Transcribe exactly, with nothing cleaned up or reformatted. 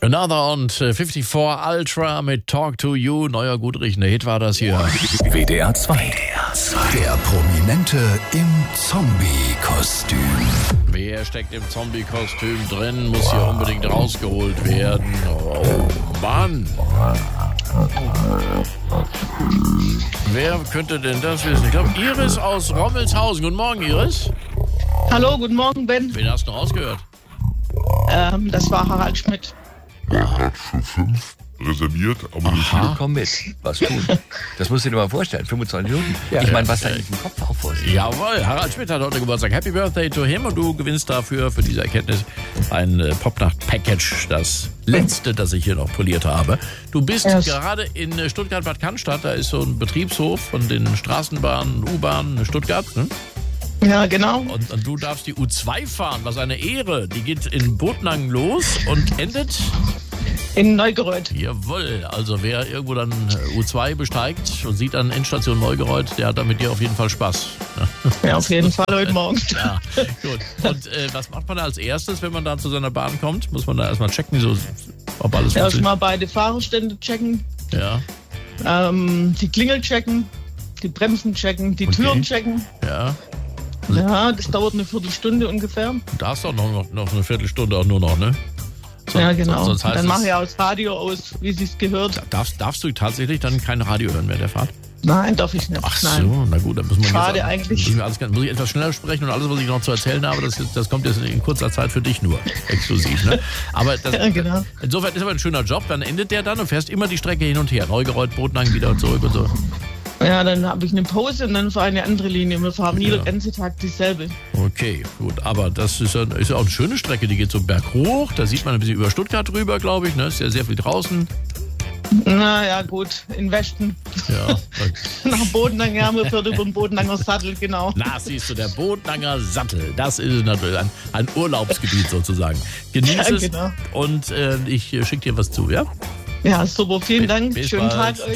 Another und vierundfünfzig Ultra mit Talk to You. Neuer, gut riechender Hit war das hier. W D R zwei. Der Prominente im Zombie-Kostüm. Wer steckt im Zombie-Kostüm drin, muss hier unbedingt rausgeholt werden. Oh Mann. Wer könnte denn das wissen? Ich glaube, Iris aus Rommelshausen. Guten Morgen, Iris. Hallo, guten Morgen, Ben. Wen hast du rausgehört? Ähm, das war Harald Schmidt. Er hat für fünf reserviert, aber nicht Aha. Komm mit, was tun. Das musst du dir mal vorstellen, fünfundzwanzig Minuten. Ich meine, was da in diesem Kopf auch vor sich. Jawohl, Harald Schmidt hat heute Geburtstag. Happy Birthday to him und du gewinnst dafür, für diese Erkenntnis, ein äh, Popnacht-Package, das letzte, das ich hier noch poliert habe. Du bist Yes. gerade in Stuttgart-Bad Cannstatt, da ist so ein Betriebshof von den Straßenbahnen, U-Bahnen Stuttgart, ne? Ja, genau. Und, und du darfst die U zwei fahren, was eine Ehre. Die geht in Botnang los und endet... In Neugereuth. Jawohl, also wer irgendwo dann U zwei besteigt und sieht dann Endstation Neugereuth, der hat dann mit dir auf jeden Fall Spaß. Ja, auf jeden Fall heute Morgen. Ja, gut. Und äh, was macht man da als erstes, wenn man da zu seiner Bahn kommt? Muss man da erstmal checken, so, ob alles funktioniert? Erstmal beide Fahrerstände checken, Ja, ähm, die Klingel checken, die Bremsen checken, die Okay. Türen checken. ja. Ja, das dauert eine Viertelstunde ungefähr. Du darfst doch noch, noch, noch eine Viertelstunde auch nur noch, ne? So, Ja, genau. Sonst heißt Dann mache es, ich auch das Radio aus, wie sich's gehört. darfst, darfst du tatsächlich dann kein Radio hören während der Fahrt? Nein, darf ich nicht. Ach Nein. so, na gut, dann müssen wir Schade jetzt, eigentlich. Müssen wir alles, muss ich etwas schneller sprechen und alles, was ich noch zu erzählen habe, das, das kommt jetzt in kurzer Zeit für dich nur exklusiv. Ne? Aber das, Ja, genau. insofern ist aber ein schöner Job. Dann endet der dann und fährst immer die Strecke hin und her. Neugereuth, Botnang, wieder und zurück und so. Ja, dann habe ich eine Pause und dann fahre ich eine andere Linie. Wir fahren nie Ja. den ganzen Tag dieselbe. Okay, gut. Aber das ist ja, ist ja auch eine schöne Strecke. Die geht so berghoch. Da sieht man ein bisschen über Stuttgart drüber, glaube ich. Ne? Ist ja sehr viel draußen. Na ja, gut, in Westen. Ja. Nach Botnang, ja, wir fahren über den Bodenanger Sattel, genau. Na, siehst du, der Botnanger Sattel. Das ist natürlich ein, ein Urlaubsgebiet sozusagen. Genieß Ja, es genau. und äh, ich schicke dir was zu, ja? Ja, super, vielen Bis- Dank. bis Schönen bald. Tag euch.